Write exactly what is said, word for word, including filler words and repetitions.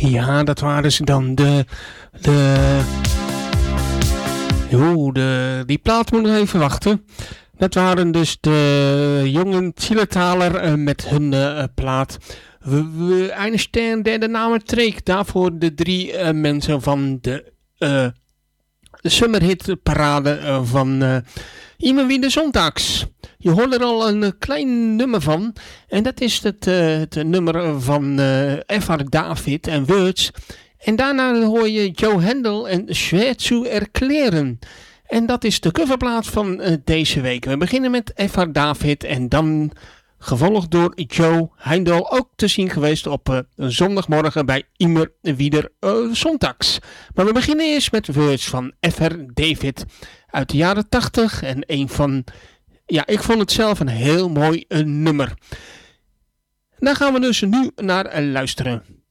Ja, dat waren ze dan. De... de Jo, de, die plaat moet nog even wachten. Dat waren dus de jongen Zillertaler uh, met hun uh, plaat. We, we Einstein, derde naam Treek. Daarvoor de drie uh, mensen van de uh, Summerhit parade uh, van uh, Immer wieder Zondags. Je hoort er al een uh, klein nummer van. En dat is het, uh, het nummer van uh, F R David en Words. En daarna hoor je Joe Hendel en Schwer zu erklären. En dat is de coverplaat van uh, deze week. We beginnen met F R David en dan gevolgd door Joe Hendel. Ook te zien geweest op uh, zondagmorgen bij Immer wieder uh, Zondags. Maar we beginnen eerst met Words van F R David uit de jaren tachtig. En een van, ja, ik vond het zelf een heel mooi uh, nummer. Daar gaan we dus nu naar uh, luisteren.